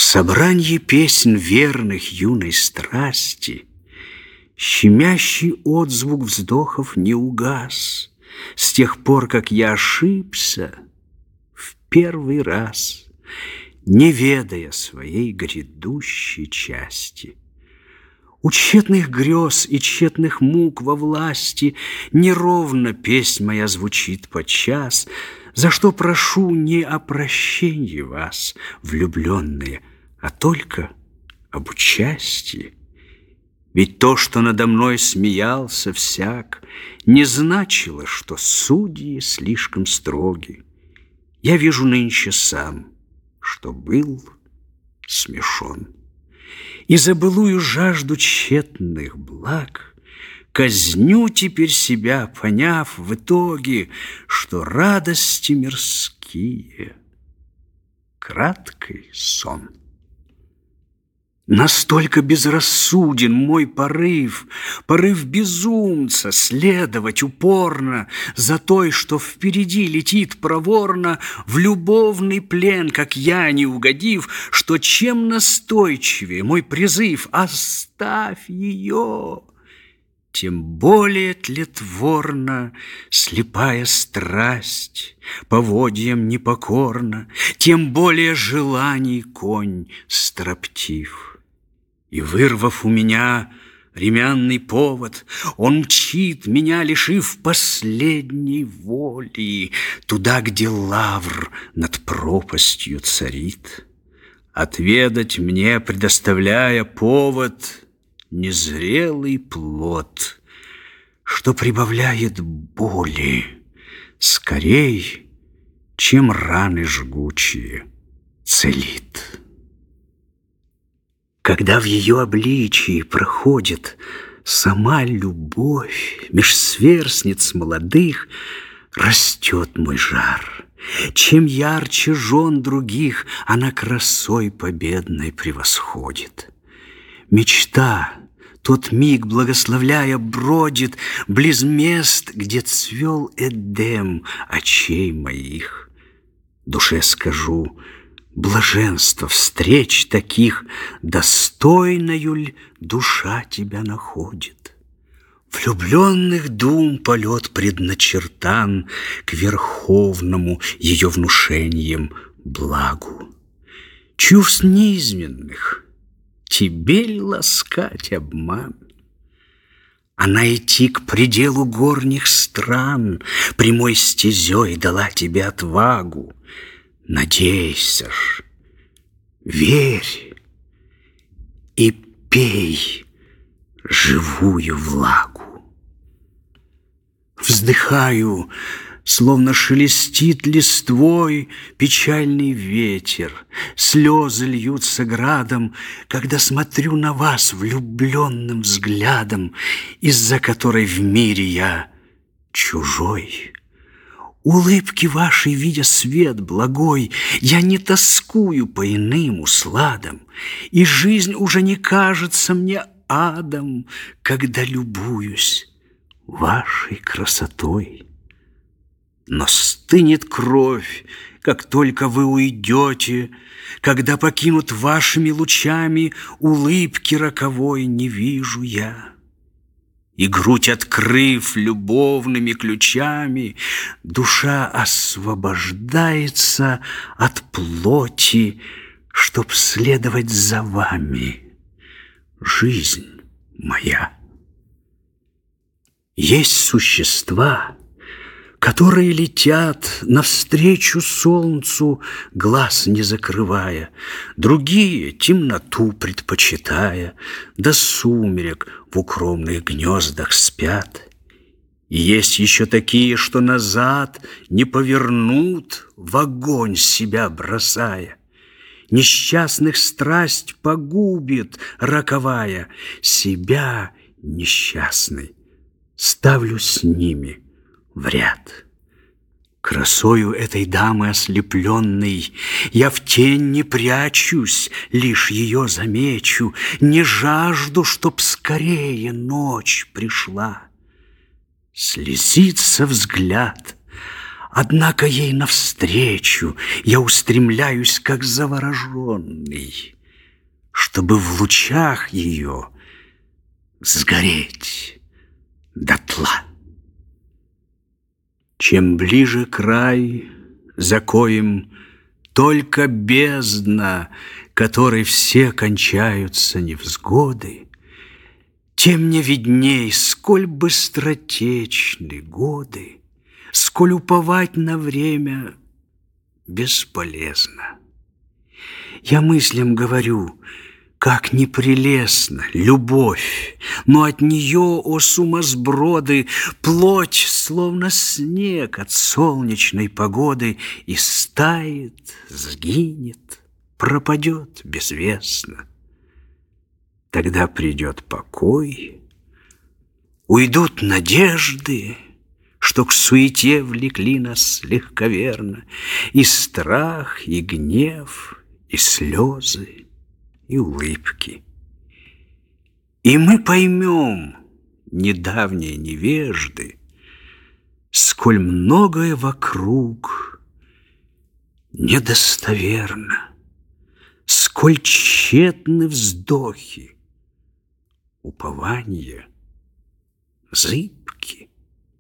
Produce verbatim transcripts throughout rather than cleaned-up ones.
Собранье песнь верных юной страсти, щемящий отзвук вздохов не угас с тех пор, как я ошибся в первый раз, не ведая своей грядущей части. У тщетных грез и тщетных мук во власти неровно песнь моя звучит подчас, за что прошу не о прощенье вас, влюбленные, а только об участии. Ведь то, что надо мной смеялся всяк, не значило, что судьи слишком строги. Я вижу нынче сам, что был смешон. И за былую жажду тщетных благ казню теперь себя, поняв в итоге, что радости мирские — краткий сон. Настолько безрассуден мой порыв, порыв безумца следовать упорно за той, что впереди летит проворно в любовный плен, как я, не угодив, что чем настойчивее мой призыв «Оставь ее!», тем более тлетворна слепая страсть, поводьям непокорна, тем более желаний конь строптив. И, вырвав у меня ремянный повод, он мчит меня, лишив последней воли, туда, где лавр над пропастью царит, отведать мне предоставляя повод незрелый плод, что прибавляет боли скорей, чем раны жгучие целит. Когда в ее обличии проходит сама любовь, меж сверстниц молодых растет мой жар. Чем ярче жен других она красой победной превосходит. Мечта, тот миг благословляя, бродит близ мест, где цвел Эдем очей моих. Душе скажу: блаженство встреч таких, достойною ль душа тебя находит? Влюбленных дум полет предначертан к верховному ее внушением благу. Чувств низменных тебе ль ласкать обман? Она идти к пределу горних стран прямой стезей дала тебе отвагу. Надейся ж, верь и пей живую влагу. Вздыхаю, словно шелестит листвой печальный ветер, слезы льются градом, когда смотрю на вас влюбленным взглядом, из-за которой в мире я чужой. Улыбки вашей, видя свет благой, я не тоскую по иным усладам, и жизнь уже не кажется мне адом, когда любуюсь вашей красотой. Но стынет кровь, как только вы уйдете, когда покинут вашими лучами улыбки роковой не вижу я. И грудь открыв любовными ключами, душа освобождается от плоти, чтоб следовать за вами, жизнь моя. Есть существа, которые летят навстречу солнцу, глаз не закрывая, другие, темноту предпочитая, до сумерек в укромных гнездах спят. И есть еще такие, что назад не повернут, в огонь себя бросая. Несчастных страсть погубит роковая, себя несчастный ставлю с ними в ряд. Красою этой дамы ослепленной я в тень не прячусь, лишь ее замечу, не жажду, чтоб скорее ночь пришла. Слезится взгляд, однако ей навстречу я устремляюсь, как завороженный. чтобы в лучах ее сгореть дотла. Чем ближе край, за коим только бездна, которой все кончаются невзгоды, тем мне видней, сколь быстротечны годы, сколь уповать на время бесполезно. Я мыслям говорю, как непрелестна любовь, но от нее, о сумасброды, плоть, словно снег от солнечной погоды, и стает, сгинет, пропадет безвестно. Тогда придет покой, уйдут надежды, что к суете влекли нас легковерно, и страх, и гнев, и слезы, и улыбки. И мы поймем, недавние невежды, сколь многое вокруг недостоверно, сколь тщетны вздохи, упования зыбки.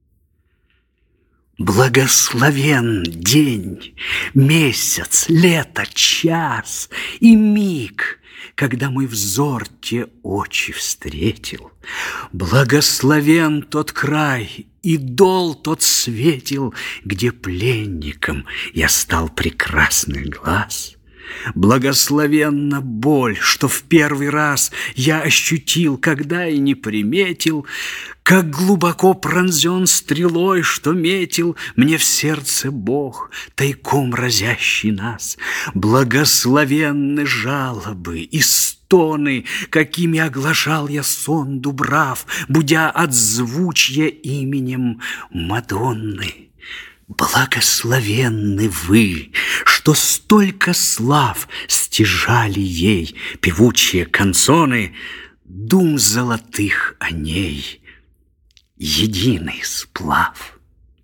Благословен день, месяц, лето, час и миг, когда мой взор те очи встретил. Благословен тот край, и дол тот светил, где пленником я стал прекрасных глаз. Благословенна боль, что в первый раз я ощутил, когда и не приметил, как глубоко пронзен стрелой, что метил мне в сердце Бог, тайком разящий нас. Благословенны жалобы и стоны, какими оглашал я сон Дубрав, будя от звучья именем Мадонны. Благословенны вы, что столько слав стяжали ей певучие канцоны, дум золотых о ней единый сплав.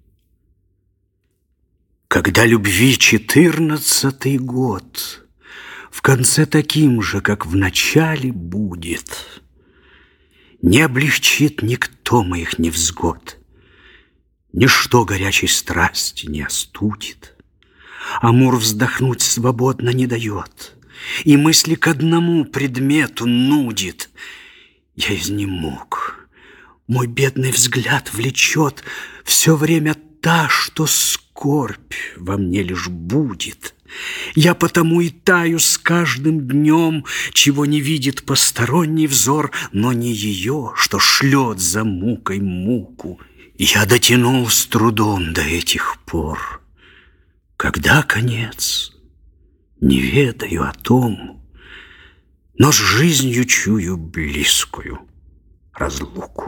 Когда любви четырнадцатый год в конце таким же, как в начале, будет, не облегчит никто моих невзгод. Ничто горячей страсти не остудит, Амур вздохнуть свободно не дает, и мысли к одному предмету нудит. Я изнемог, мой бедный взгляд влечет все время та, что скорбь во мне лишь будет. Я потому и таю с каждым днем, чего не видит посторонний взор, но не ее, что шлет за мукой муку. Я дотянул с трудом до этих пор. Когда конец, не ведаю о том, но с жизнью чую близкую разлуку.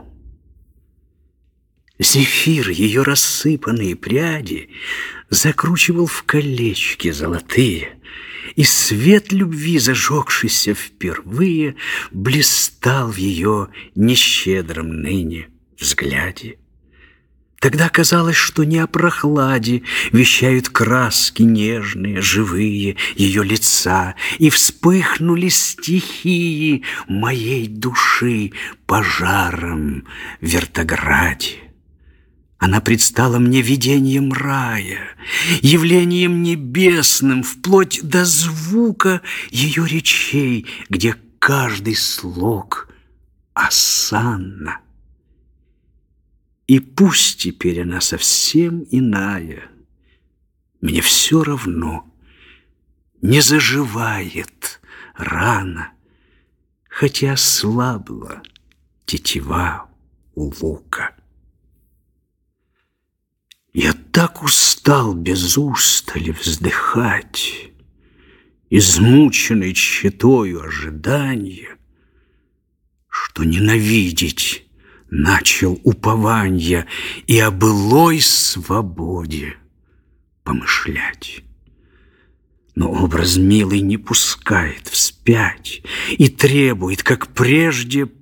Зефир ее рассыпанные пряди закручивал в колечки золотые, и свет любви, зажегшийся впервые, блистал в ее нещедром ныне взгляде. Тогда казалось, что не о прохладе вещают краски нежные, живые ее лица, и вспыхнули стихии моей души пожаром в Вертограде. Она предстала мне видением рая, явлением небесным, вплоть до звука ее речей, где каждый слог осанна. И пусть теперь она совсем иная, мне все равно, не заживает рана, хотя слабла тетива у лука. Я так устал без устали вздыхать, измученный тщетою ожидания, что ненавидеть начал упования и о былой свободе помышлять. Но образ милый не пускает вспять и требует, как прежде,